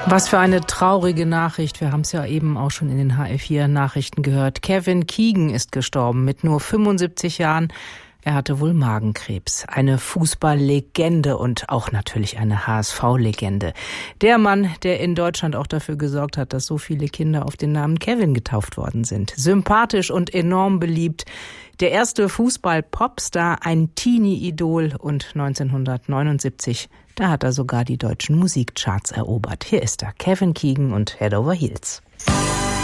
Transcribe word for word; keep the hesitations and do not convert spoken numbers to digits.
Was für eine traurige Nachricht. Wir haben es ja eben auch schon in den H R vier Nachrichten gehört. Kevin Keegan ist gestorben mit nur fünfundsiebzig Jahren. Er hatte wohl Magenkrebs. Eine Fußballlegende und auch natürlich eine H S V-Legende. Der Mann, der in Deutschland auch dafür gesorgt hat, dass so viele Kinder auf den Namen Kevin getauft worden sind. Sympathisch und enorm beliebt. Der erste Fußball-Popstar, ein Teenie-Idol, und neunzehnhundertneunundsiebzig, da hat er sogar die deutschen Musikcharts erobert. Hier ist er, Kevin Keegan und Head Over Heels.